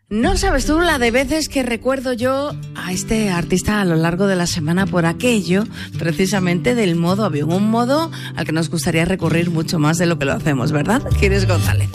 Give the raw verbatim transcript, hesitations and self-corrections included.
No sabes tú la de veces que recuerdo yo a este artista a lo largo de la semana por aquello, precisamente del modo avión, un modo al que nos gustaría recurrir mucho más de lo que lo hacemos, ¿verdad? Quieres González.